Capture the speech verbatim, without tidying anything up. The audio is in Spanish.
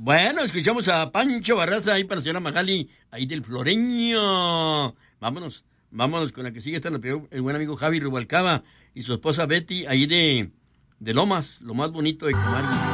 Bueno, escuchamos a Pancho Barraza ahí para la señora Magali, ahí del Floreño. Vámonos, vámonos con la que sigue, está el buen amigo Javi Rubalcaba y su esposa Betty, ahí de, de Lomas, lo más bonito de Camargo.